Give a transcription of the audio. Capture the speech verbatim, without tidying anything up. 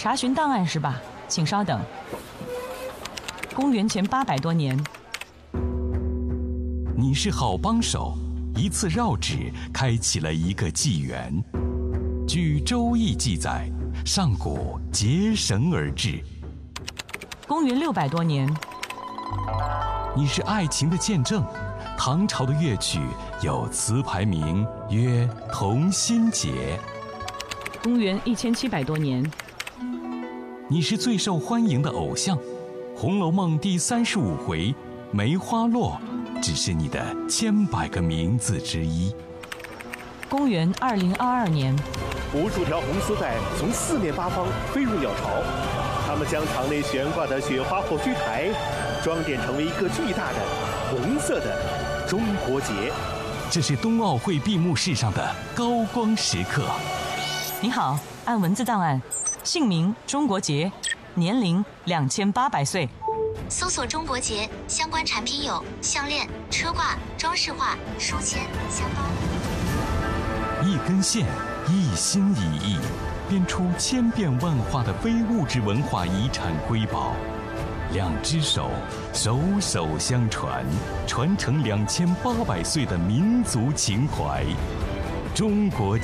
查询档案是吧？请稍等。公元前八百多年， 你是好帮手，一次绕指开启了一个纪元。据《周易》记载，上古结绳而治。 公元六百多年， 你是爱情的见证。唐朝的乐曲有词牌名曰《同心结》。 公元一千七百多年， 你是最受欢迎的偶像，《红楼梦》第三十五回梅花落只是你的千百个名字之一。 公元二零二二年， 无数条红丝带从四面八方飞入鸟巢，它们将场内悬挂的雪花火炬台装点成为一个巨大的红色的中国结。 这是冬奥会闭幕式上的高光时刻。 你好，按文字档案，姓名中国结，年龄两千八百岁。 搜索中国结相关产品有项链、车挂、装饰画、书签、香包。 一根线，一心一意，编出千变万化的非物质文化遗产瑰宝。两只手，手手相传，传承两千八百岁的民族情怀。中国